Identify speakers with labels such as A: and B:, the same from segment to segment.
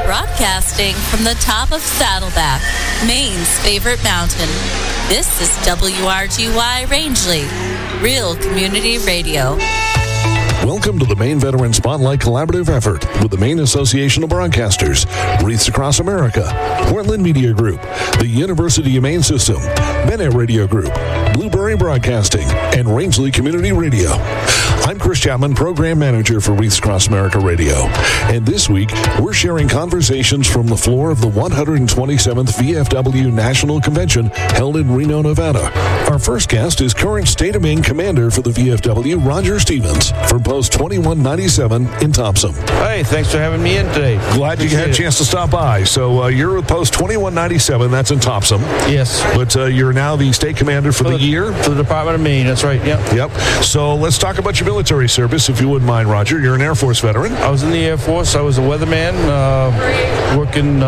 A: Broadcasting from the top of Saddleback, Maine's favorite mountain. This is WRGY Rangeley, Real Community Radio.
B: Welcome to the Maine Veteran Spotlight Collaborative effort with the Maine Association of Broadcasters, Wreaths Across America, Portland Media Group, the University of Maine System, Bennett Radio Group, Blueberry Broadcasting, and Rangeley Community Radio. I'm Chris Chapman, Program Manager for Wreaths Across America Radio. And this week, we're sharing conversations from the floor of the 127th VFW National Convention held in Reno, Nevada. Our first guest is current State of Maine Commander for the VFW, Roger Stevens, from Post 2197 in Thompson.
C: Hey, thanks for having me in today.
B: Glad you had a chance to stop by. So you're with Post 2197, that's in Thompson.
C: Yes.
B: But you're now the State Commander for the year?
C: For the Department of Maine, that's right,
B: Yep. So let's talk about your military service, if you wouldn't mind, Roger. You're an Air Force veteran.
C: I was in the Air Force. I was a weatherman, working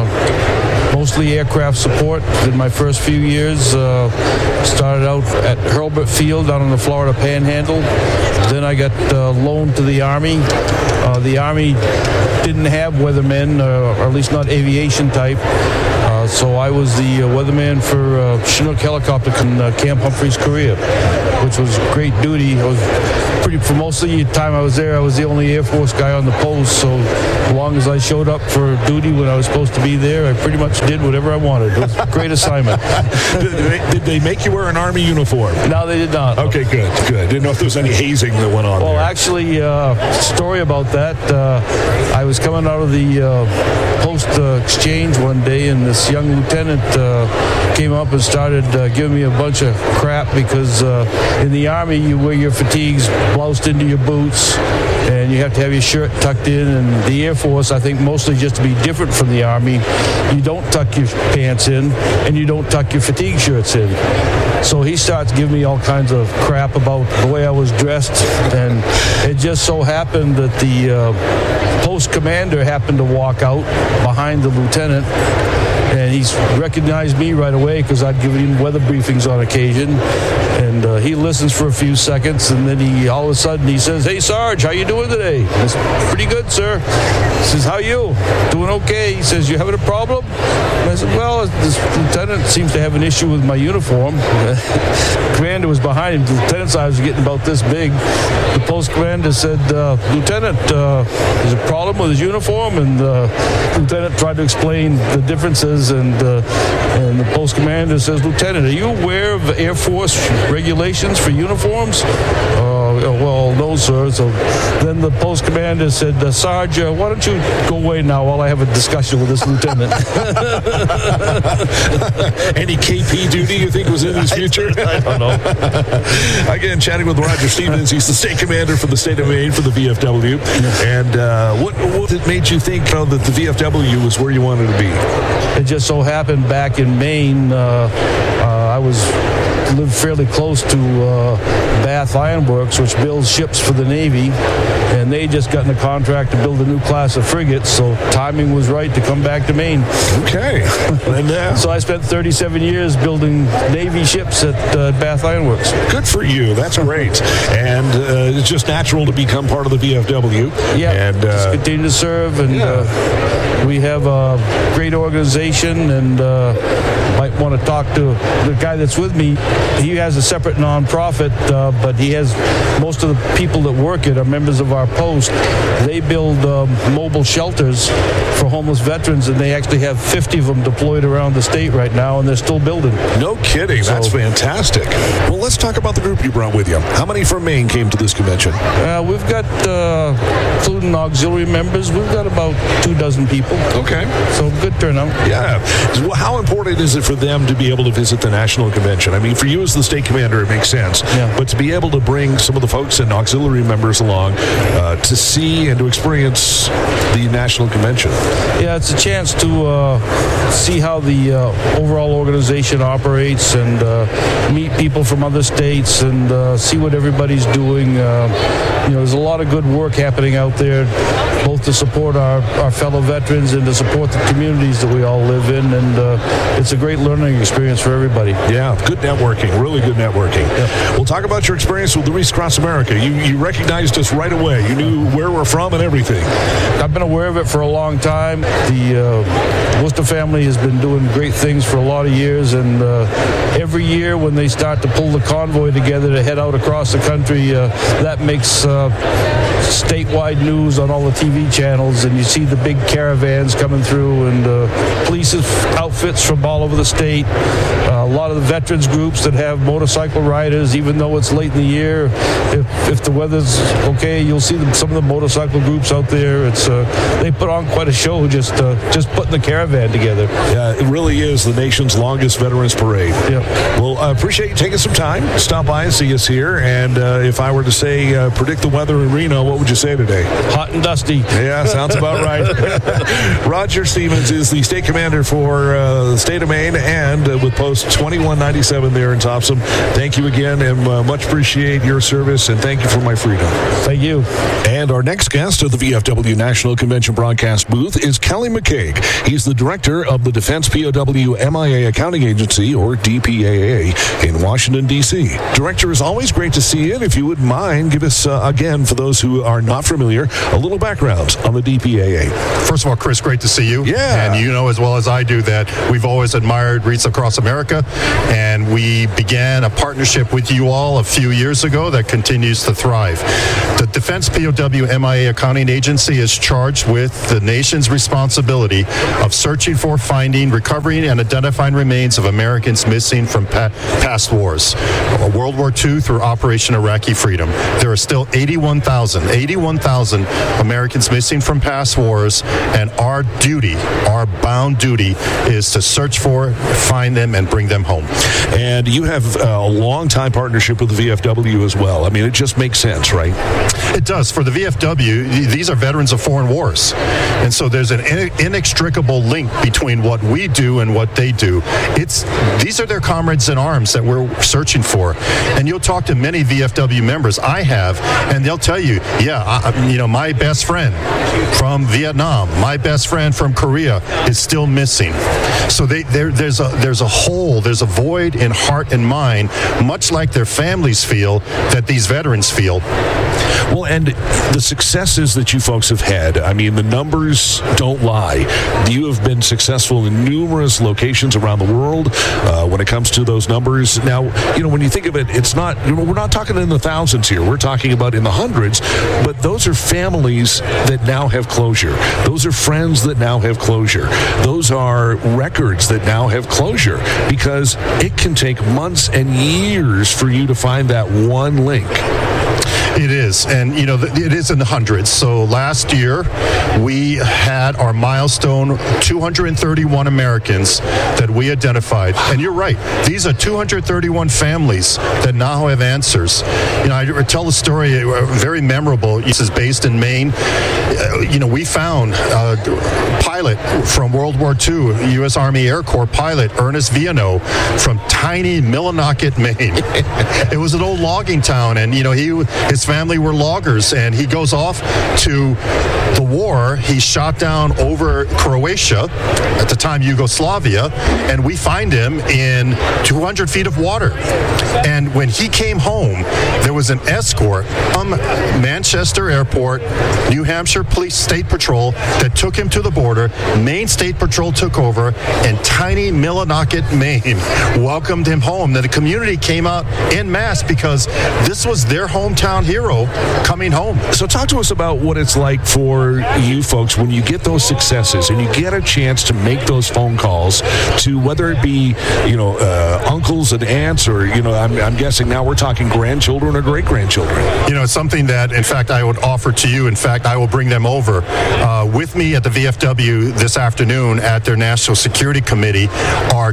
C: mostly aircraft support. Did my first few years. Started out at Hurlburt Field down in the Florida Panhandle. Then I got loaned to the Army. The Army didn't have weathermen, or at least not aviation type. So I was the weatherman for Chinook helicopter in Camp Humphreys, Korea, which was great duty. I was for most of the time I was there, I was the only Air Force guy on the post. So as long as I showed up for duty when I was supposed to be there, I pretty much did whatever I wanted. It was a great assignment.
B: Did they make you wear an Army uniform?
C: No, they did not.
B: Okay, good. Didn't know if there was any hazing that went on
C: Well,
B: there.
C: actually, story about that. I was coming out of the post exchange one day, and this young lieutenant came up and started giving me a bunch of crap because in the Army you wear your fatigues bloused into your boots and you have to have your shirt tucked in. And the Air Force, I think mostly just to be different from the Army, you don't tuck your pants in and you don't tuck your fatigue shirts in. So he starts giving me all kinds of crap about the way I was dressed, and it just so happened that the post commander happened to walk out behind the lieutenant, and he's recognized me right away because I'd given him weather briefings on occasion. And he listens for a few seconds, and then all of a sudden he says, "Hey, Sarge, how you doing today?" I said, "Pretty good, sir." He says, "How you? Doing okay?" He says, "You having a problem?" And I said, "Well, this lieutenant seems to have an issue with my uniform." The commander was behind him. The lieutenant's eyes were getting about this big. The post commander said, "Lieutenant, there's a problem with his uniform." And the lieutenant tried to explain the differences, and the post commander says, "Lieutenant, are you aware of Air Force regulations for uniforms?" Well, no, sir. So then the post commander said, "Sarge, why don't you go away now while I have a discussion with this lieutenant?"
B: Any KP duty you think was in his future?
C: I don't know.
B: Again, chatting with Roger Stevens. He's the State Commander for the State of Maine for the VFW. And what made you think that the VFW was where you wanted to be?
C: It just so happened back in Maine, I lived fairly close to Bath Iron Works, which builds ships for the Navy, and they just gotten a contract to build a new class of frigates, so timing was right to come back to Maine.
B: Okay. And,
C: so I spent 37 years building Navy ships at Bath Iron Works.
B: Good for you. That's great. And it's just natural to become part of the VFW.
C: Yeah,
B: and
C: just continue to serve, and we have a great organization, and might want to talk to the guy that's with me. He has a separate nonprofit, but he has most of the people that work it are members of our post. They build mobile shelters for homeless veterans, and they actually have 50 of them deployed around the state right now, and they're still building.
B: No kidding. That's fantastic. Well, let's talk about the group you brought with you. How many from Maine came to this convention?
C: We've got, including auxiliary members, we've got about 24 people.
B: Okay.
C: So good turnout.
B: Yeah. Well, how important is it for them to be able to visit the national convention? I mean, for you as the state commander, it makes sense.
C: Yeah.
B: But to be able to bring some of the folks and auxiliary members along to see and to experience the national convention.
C: Yeah, it's a chance to see how the overall organization operates, and meet people from other states, and see what everybody's doing. There's a lot of good work happening out there, both to support our fellow veterans and to support the communities that we all live in, and it's a great learning experience for everybody.
B: Yeah, good networking, really good networking.
C: Yep.
B: We'll talk about your experience with the Wreaths Across America. You recognized us right away. You knew where we're from and everything.
C: I've been aware of it for a long time. time. The Worcester family has been doing great things for a lot of years, and every year when they start to pull the convoy together to head out across the country, that makes statewide news on all the TV channels, and you see the big caravans coming through, and police outfits from all over the state. A lot of the veterans groups that have motorcycle riders, even though it's late in the year, if the weather's okay, you'll see some of the motorcycle groups out there. It's they put on quite a show just putting the caravan together.
B: Yeah, it really is the nation's longest veterans parade.
C: Yeah.
B: Well, I appreciate you taking some time to stop by and see us here. And if I were to say predict the weather in Reno, what would you say today?
C: Hot and dusty.
B: Yeah, sounds about right. Roger Stevens is the state commander for the state of Maine, and with Post 2197 there in Topsom. Thank you again, and much appreciate your service, and thank you for my freedom.
C: Thank you.
B: And our next guest at the VFW National Convention broadcast booth is Kelly McCaig. He's the director of the Defense POW MIA Accounting Agency, or DPAA, in Washington, D.C. Director, it's always great to see you, and if you wouldn't mind, give us, again, for those who are not familiar, a little background on the DPAA.
D: First of all, Chris, great to see you.
B: Yeah.
D: And you know as well as I do that we've always admired REITs across America, and we began a partnership with you all a few years ago that continues to thrive. The Defense POW MIA Accounting Agency is charged with the nation's responsibility of searching for, finding, recovering, and identifying remains of Americans missing from past wars. World War II through Operation Iraqi Freedom. There are still 81,000 Americans missing from past wars, and our bound duty is to search for, find them, and bring them home.
B: And you have a long-time partnership with the VFW as well. I mean, it just makes sense, right?
D: It does. For the VFW, these are veterans of foreign wars. And so there's an inextricable link between what we do and what they do. These are their comrades in arms that we're searching for. And you'll talk to many VFW members. I have, and they'll tell you, my best friend from Vietnam, my best friend from Korea is still missing. So there's a hole, there's a void in heart and mind, much like their families feel, that these veterans feel.
B: Well, and the successes that you folks have had, I mean, the numbers don't lie. You have been successful in numerous locations around the world when it comes to those numbers. Now, when you think of it, it's not, we're not talking in the thousands here. We're talking about in the hundreds, but those are families that now have closure. Those are friends that now have closure. Those are records that now have closure, because it can take months and years for you to find that one link.
D: It is, and it is in the hundreds. So last year, we had our milestone 231 Americans that we identified. And you're right, these are 231 families that now have answers. I tell the story, very memorable. This is based in Maine. We found a pilot from World War II, U.S. Army Air Corps pilot, Ernest Viano, from tiny Millinocket, Maine. It was an old logging town, and his family were loggers, and he goes off to the war. He shot down over Croatia, at the time Yugoslavia, and we find him in 200 feet of water. And when he came home, there was an escort from Manchester Airport, New Hampshire Police State Patrol, that took him to the border. Maine State Patrol took over, and tiny Millinocket, Maine welcomed him home. Now, the community came out en masse because this was their hometown hero coming home.
B: So talk to us about what it's like for you folks when you get those successes and you get a chance to make those phone calls to, whether it be, uncles and aunts, or, I'm guessing now we're talking grandchildren or great-grandchildren.
D: It's something that, in fact, I would offer to you. In fact, I will bring them over with me at the VFW this afternoon at their National Security Committee are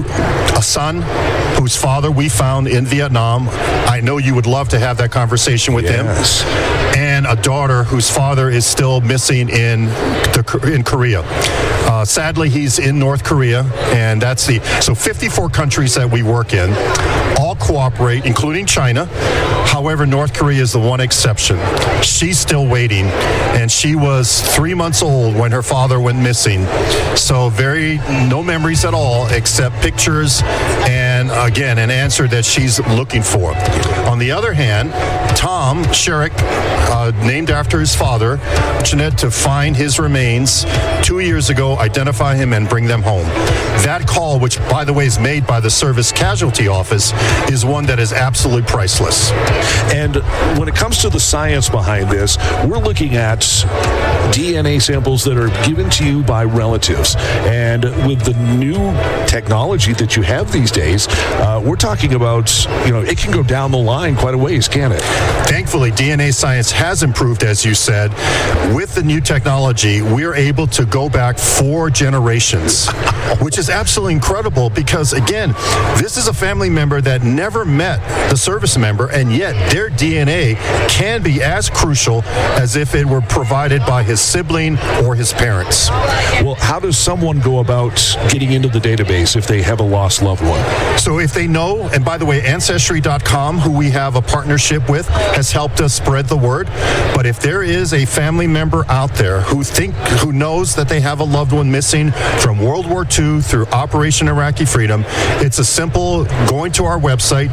D: a son whose father we found in Vietnam. I know you would love to have that conversation with him. And a daughter whose father is still missing in Korea. Sadly, he's in North Korea, and so 54 countries that we work in all cooperate, including China. However, North Korea is the one exception. She's still waiting, and she was 3 months old when her father went missing. So no memories at all, except pictures and given, again, an answer that she's looking for. On the other hand, Tom Sherrick, named after his father, Jeanette, to find his remains 2 years ago, identify him, and bring them home. That call, which, by the way, is made by the Service Casualty Office, is one that is absolutely priceless.
B: And when it comes to the science behind this, we're looking at DNA samples that are given to you by relatives. And with the new technology that you have these days, we're talking about, it can go down the line quite a ways, can it?
D: Thankfully, DNA science has improved, as you said. With the new technology, we're able to go back 4 generations, which is absolutely incredible because, again, this is a family member that never met the service member, and yet their DNA can be as crucial as if it were provided by his sibling or his parents.
B: Well, how does someone go about getting into the database if they have a lost loved one?
D: So if they know, and by the way, Ancestry.com, who we have a partnership with, has helped us spread the word. But if there is a family member out there who knows that they have a loved one missing from World War II through Operation Iraqi Freedom, it's a simple going to our website,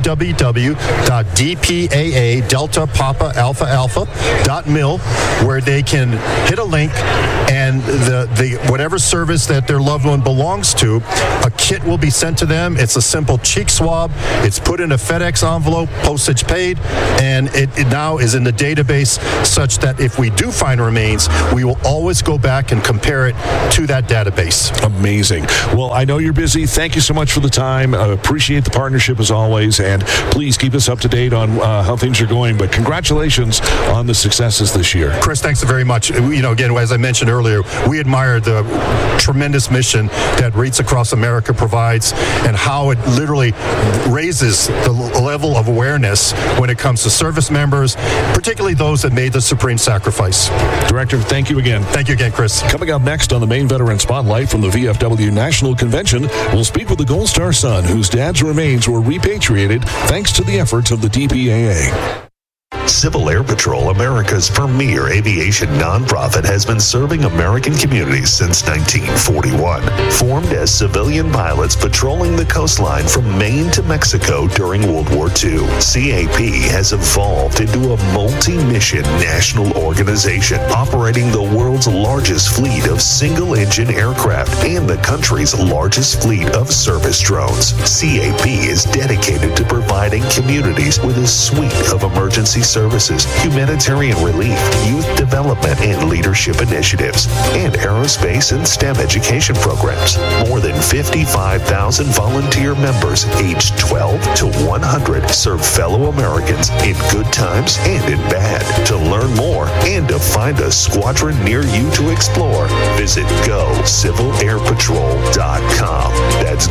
D: www.dpaa.mil, where they can hit a link, and the whatever service that their loved one belongs to, a kit will be sent to them. It's a simple cheek swab. It's put in a FedEx envelope, postage paid, and it now is in the database such that if we do find remains, we will always go back and compare it to that database.
B: Amazing. Well, I know you're busy. Thank you so much for the time. I appreciate the partnership as always, and please keep us up to date on how things are going. But congratulations on the successes this year.
D: Chris, thanks very much. Again, as I mentioned earlier, we admire the tremendous mission that REITs Across America provides and how it literally raises the level of awareness when it comes to service members, particularly those that made the supreme sacrifice.
B: Director, thank you again.
D: Thank you again, Chris.
B: Coming up next on the Maine Veteran Spotlight from the VFW National Convention, we'll speak with the Gold Star son whose dad's remains were repatriated thanks to the efforts of the DPAA.
E: Civil Air Patrol, America's premier aviation nonprofit, has been serving American communities since 1941. Formed as civilian pilots patrolling the coastline from Maine to Mexico during World War II, CAP has evolved into a multi-mission national organization operating the world's largest fleet of single-engine aircraft and the country's largest fleet of service drones. CAP is dedicated to providing communities with a suite of emergency services, humanitarian relief, youth development and leadership initiatives, and aerospace and STEM education programs. More than 55,000 volunteer members aged 12 to 100 serve fellow Americans in good times and in bad. To learn more and to find a squadron near you to explore, visit GoCivilAirPatrol.com. That's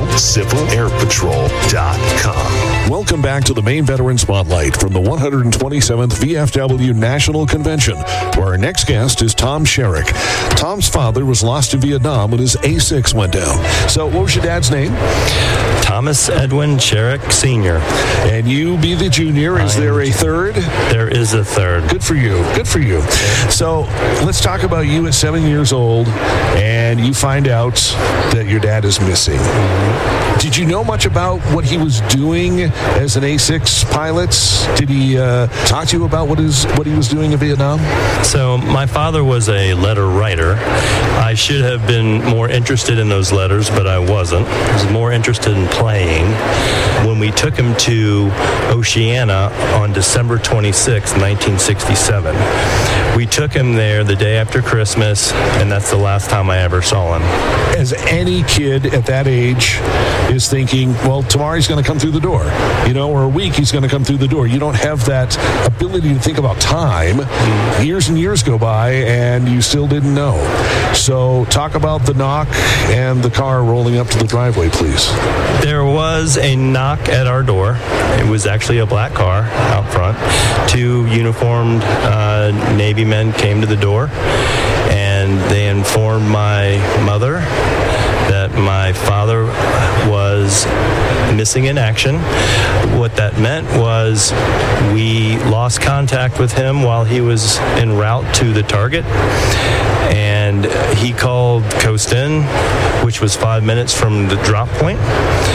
E: GoCivilAirPatrol.com.
B: Welcome back to the Maine Veteran Spotlight from the 127th VFW National Convention, where our next guest is Tom Sherrick. Tom's father was lost in Vietnam when his A6 went down. So what was your dad's name?
F: Thomas Edwin Sherrick Sr.
B: And you be the junior. Is there a third?
F: There is a third.
B: Good for you. Good for you. So let's talk about you at 7 years old, and you find out that your dad is missing. Did you know much about what he was doing as an A6 pilot? Did he talk to you about what he was doing in Vietnam?
F: So my father was a letter writer. I should have been more interested in those letters, but I wasn't. I was more interested in playing. When we took him to Oceana on December 26, 1967, we took him there the day after Christmas, and that's the last time I ever saw him.
B: As any kid at that age is thinking, well, tomorrow he's going to come through the door, or a week he's going to come through the door. You don't have that ability to think about time. Years and years go by, and you still didn't know. So talk about the knock and the car rolling up to the driveway, please.
F: There was a knock at our door. It was actually a black car out front. 2 uniformed Navy men came to the door, and they informed my mother that my father was missing in action. What that meant was we lost contact with him while he was en route to the target, and he called Coast Inn, which was 5 minutes from the drop point,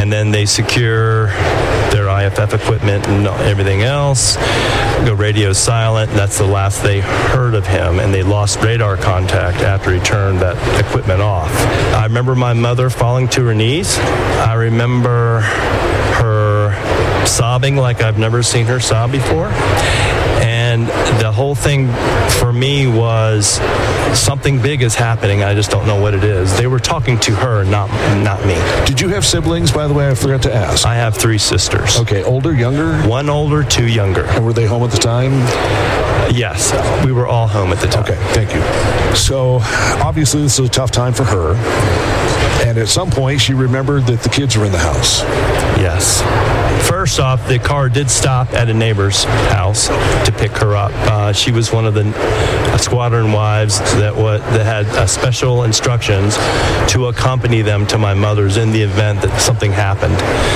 F: And then they secure their IFF equipment and everything else. The radio silent. That's the last they heard of him, and they lost radar contact after he turned that equipment off. I remember my mother falling to her knees. I remember her sobbing like I've never seen her sob before. And the whole thing for me was something big is happening. I just don't know what it is. They were talking to her, not me.
B: Did you have siblings, by the way? I forgot to ask.
F: I have 3 sisters.
B: Okay, older, younger?
F: One older, 2 younger.
B: And were they home at the time?
F: Yes, we were all home at the time.
B: Okay, thank you. So, obviously, this is a tough time for her. And at some point, she remembered that the kids were in the house.
F: Yes. First off, the car did stop at a neighbor's house to pick her up. She was one of the squadron wives that had special instructions to accompany them to my mother's in the event that something happened.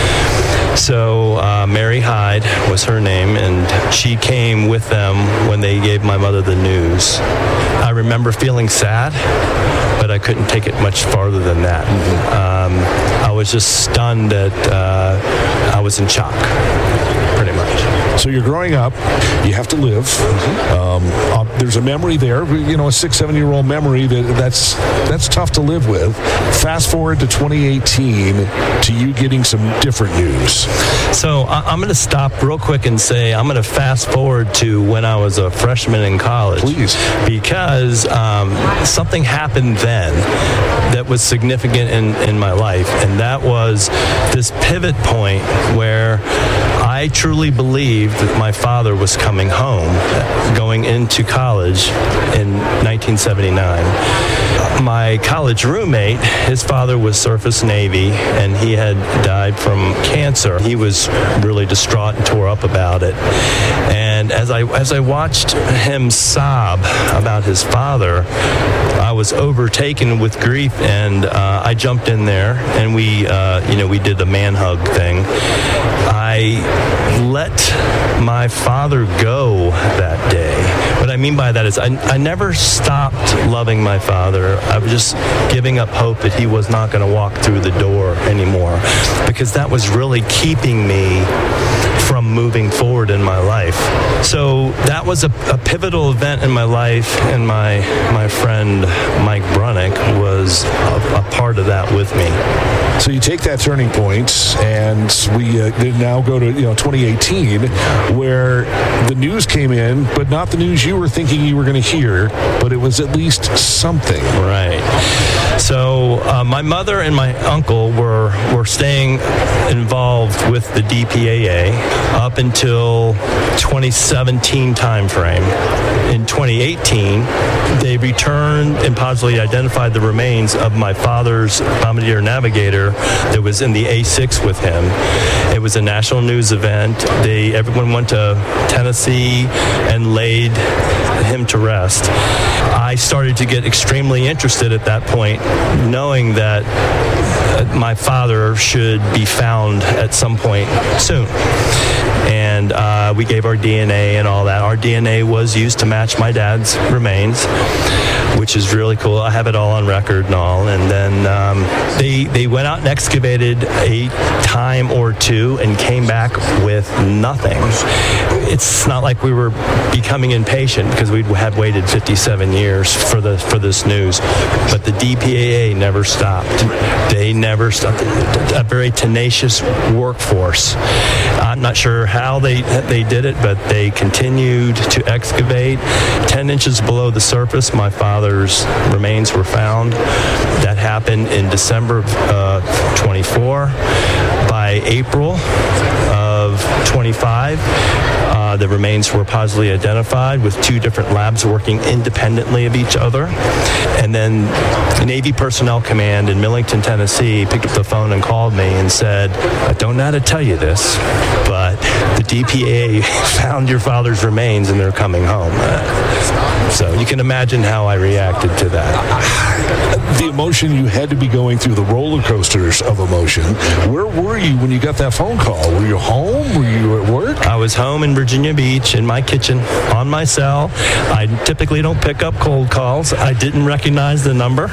F: So Mary Hyde was her name, and she came with them when they gave my mother the news. I remember feeling sad, but I couldn't take it much farther than that. I was just stunned that I was in shock, pretty much.
B: So you're growing up, you have to live. There's a memory there, you know, a 6-7-year-old memory that's tough to live with. Fast forward to 2018 to you getting some different news.
F: So I'm going to stop real quick and say I'm going to fast forward to when I was a freshman in college.
B: Please.
F: Because something happened then that was significant in my life, and that was this pivot point where I truly believed that my father was coming home, going into college in 1979. My college roommate, his father was Surface Navy, and he had died from cancer. He was really distraught and tore up about it. And as I watched him sob about his father, I was overtaken with grief, and I jumped in there, and we did the man hug thing. I let my father go that day. What I mean by that is I never stopped loving my father. I was just giving up hope that he was not going to walk through the door anymore, because that was really keeping me from moving forward in my life. So that was a pivotal event in my life, and my friend Mike Brunick was a part of that with me.
B: So you take that turning point, and we now go to 2018, where the news came in, but not the news you were thinking you were going to hear, but it was at least something.
F: Right. So my mother and my uncle were staying involved with the DPAA up until 2017 timeframe. In 2018, they returned and positively identified the remains of my father's Bombardier Navigator that was in the A6 with him. It was a national news event. Everyone went to Tennessee and laid him to rest. I started to get extremely interested at that point, knowing that my father should be found at some point soon. And we gave our DNA and all that. Our DNA was used to match my dad's remains, which is really cool. I have it all on record and all. And then they went out and excavated a time or two and came back with nothing. It's not like we were becoming impatient, because we had waited 57 years for this news. But the DPAA never stopped. They never stopped. A very tenacious workforce. I'm not sure how they did it, but they continued to excavate. 10 inches below the surface, my father's remains were found. That happened in December of 24. By April of 25, the remains were positively identified with 2 different labs working independently of each other. And then Navy Personnel Command in Millington, Tennessee picked up the phone and called me and said, I don't know how to tell you this, but the DPA found your father's remains and they're coming home. So you can imagine how I reacted to that.
B: The emotion you had to be going through, the roller coasters of emotion. Where were you when you got that phone call? Were you home? Were you at work?
F: I was home in Virginia Beach in my kitchen on my cell. I typically don't pick up cold calls. I didn't recognize the number.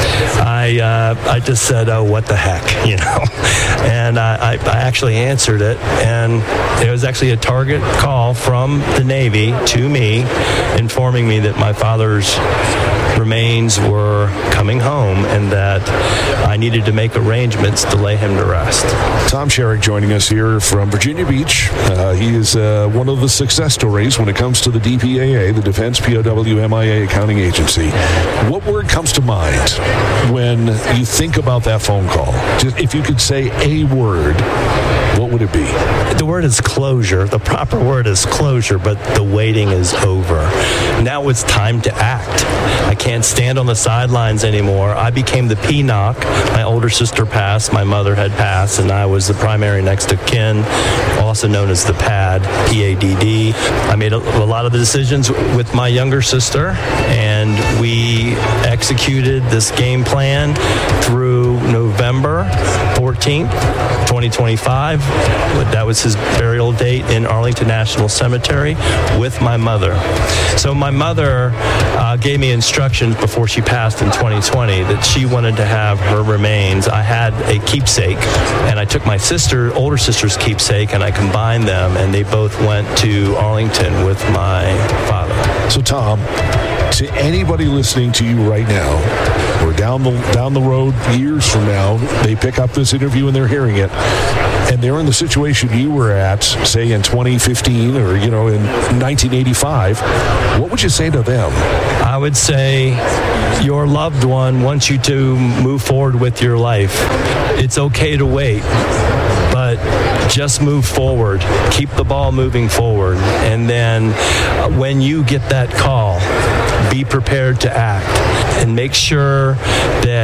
F: I just said, oh, what the heck, And I actually answered it, and it was actually a target call from the Navy to me, informing me that my father's remains were coming home and that I needed to make arrangements to lay him to rest.
B: Tom Sherrick joining us here from Virginia Beach. He is one of the success stories when it comes to the DPAA, the Defense POW MIA Accounting Agency. What word comes to mind when you think about that phone call? Just if you could say a word, what would it be?
F: The word is closure. The proper word is closure, but the waiting is over. Now it's time to act. I can't stand on the sidelines anymore. I became the PNOC. My older sister passed, my mother had passed, and I was the primary next of kin, also known as the PAD, P-A-D-D. I made a lot of the decisions with my younger sister, and we executed this game plan through November 14th, 2025. That was his burial date in Arlington National Cemetery with my mother. So my mother gave me instructions before she passed in 2020 that she wanted to have her remains. I had a keepsake, and I took my older sister's keepsake, and I combined them, and they both went to Arlington with my father.
B: So, Tom, to anybody listening to you right now, or down the road years from now, they pick up this interview and they're hearing it, and they're in the situation you were at, say in 2015 or in 1985, what would you say to them?
F: I would say your loved one wants you to move forward with your life. It's okay to wait, but just move forward. Keep the ball moving forward. And then when you get that call, be prepared to act and make sure that